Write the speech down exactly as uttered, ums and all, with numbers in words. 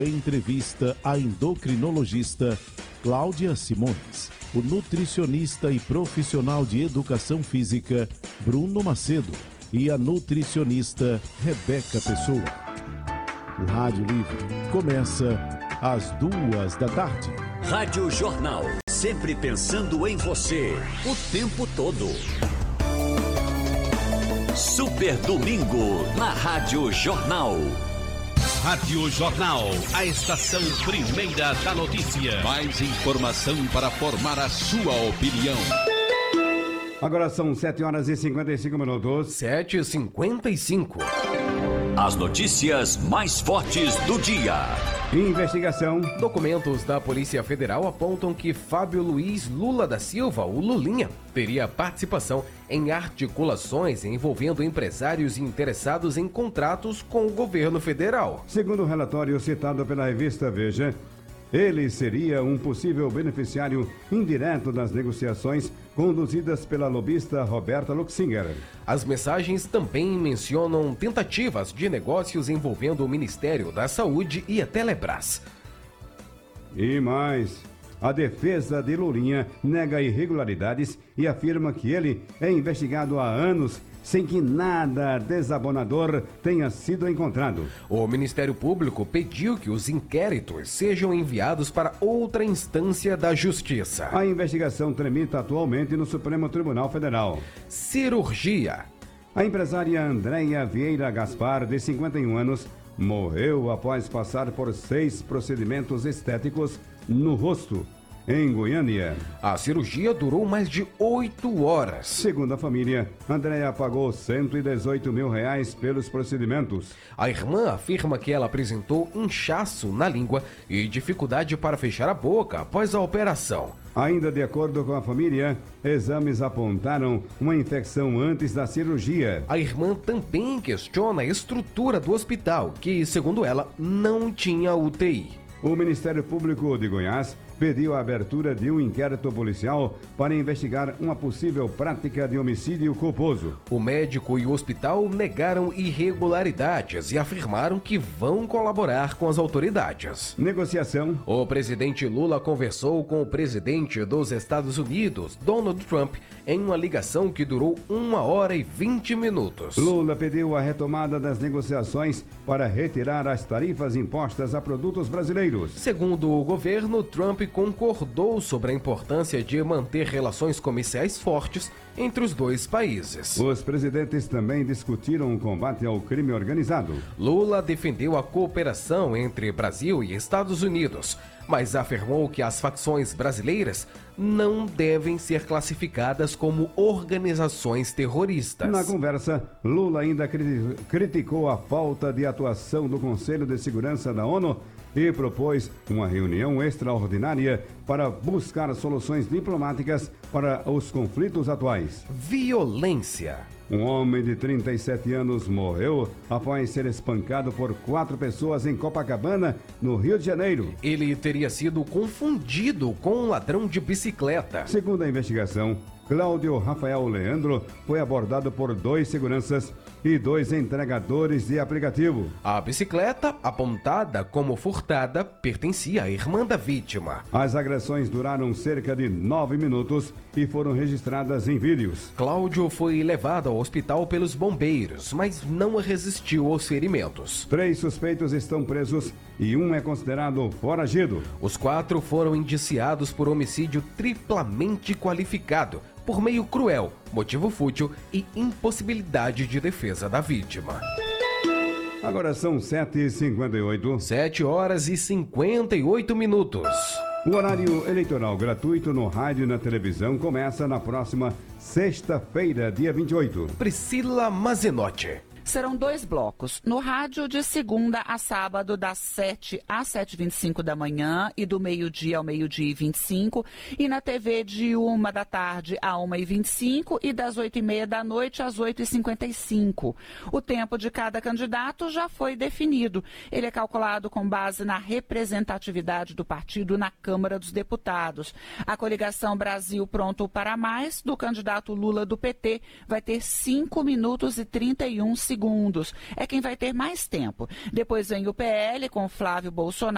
Entrevista a endocrinologista Cláudia Simões, o nutricionista e profissional de educação física Bruno Macedo e a nutricionista Rebeca Pessoa. O Rádio Livre começa às duas da tarde. Rádio Jornal, sempre pensando em você, o tempo todo. Super Domingo, na Rádio Jornal. Rádio Jornal, a estação primeira da notícia. Mais informação para formar a sua opinião. Agora são sete horas e cinquenta e cinco minutos. sete e cinquenta e cinco. As notícias mais fortes do dia. Investigação. Documentos da Polícia Federal apontam que Fábio Luiz Lula da Silva, o Lulinha, teria participação em articulações envolvendo empresários interessados em contratos com o governo federal. Segundo o relatório citado pela revista Veja, ele seria um possível beneficiário indireto das negociações conduzidas pela lobista Roberta Luxinger. As mensagens também mencionam tentativas de negócios envolvendo o Ministério da Saúde e a Telebrás. E mais, a defesa de Lulinha nega irregularidades e afirma que ele é investigado há anos sem que nada desabonador tenha sido encontrado. O Ministério Público pediu que os inquéritos sejam enviados para outra instância da Justiça. A investigação tramita atualmente no Supremo Tribunal Federal. Cirurgia. A empresária Andréia Vieira Gaspar, de cinquenta e um anos, morreu após passar por seis procedimentos estéticos no rosto, em Goiânia. A cirurgia durou mais de oito horas. Segundo a família, Andréia pagou cento e dezoito mil reais pelos procedimentos. A irmã afirma que ela apresentou inchaço na língua e dificuldade para fechar a boca após a operação. Ainda de acordo com a família, exames apontaram uma infecção antes da cirurgia. A irmã também questiona a estrutura do hospital, que, segundo ela, não tinha U T I. O Ministério Público de Goiás pediu a abertura de um inquérito policial para investigar uma possível prática de homicídio culposo. O médico e o hospital negaram irregularidades e afirmaram que vão colaborar com as autoridades. Negociação. O presidente Lula conversou com o presidente dos Estados Unidos, Donald Trump, em uma ligação que durou uma hora e vinte minutos. Lula pediu a retomada das negociações para retirar as tarifas impostas a produtos brasileiros. Segundo o governo, Trump concordou sobre a importância de manter relações comerciais fortes entre os dois países. Os presidentes também discutiram o combate ao crime organizado. Lula defendeu a cooperação entre Brasil e Estados Unidos, mas afirmou que as facções brasileiras não devem ser classificadas como organizações terroristas. Na conversa, Lula ainda criticou a falta de atuação do Conselho de Segurança da ONU e propôs uma reunião extraordinária para buscar soluções diplomáticas para os conflitos atuais. Violência. Um homem de trinta e sete anos morreu após ser espancado por quatro pessoas em Copacabana, no Rio de Janeiro. Ele teria sido confundido com um ladrão de bicicleta. Segundo a investigação, Cláudio Rafael Leandro foi abordado por dois seguranças e dois entregadores de aplicativo. A bicicleta, apontada como furtada, pertencia à irmã da vítima. As agressões duraram cerca de nove minutos e foram registradas em vídeos. Cláudio foi levado ao hospital pelos bombeiros, mas não resistiu aos ferimentos. Três suspeitos estão presos e um é considerado foragido. Os quatro foram indiciados por homicídio triplamente qualificado, por meio cruel, motivo fútil e impossibilidade de defesa da vítima. Agora são sete e cinquenta e oito. sete horas e cinquenta e oito minutos. O horário eleitoral gratuito no rádio e na televisão começa na próxima sexta-feira, dia vinte e oito. Priscila Mazenotti. Serão dois blocos. No rádio, de segunda a sábado, das sete às sete e vinte e cinco da manhã e do meio-dia ao meio-dia e vinte e cinco. E na T V, de uma da tarde a uma e vinte e cinco e das oito e meia da noite às oito e cinquenta e cinco. O tempo de cada candidato já foi definido. Ele é calculado com base na representatividade do partido na Câmara dos Deputados. A coligação Brasil Pronto para Mais, do candidato Lula do P T, vai ter cinco minutos e trinta e um segundos. É quem vai ter mais tempo. Depois vem o P L com Flávio Bolsonaro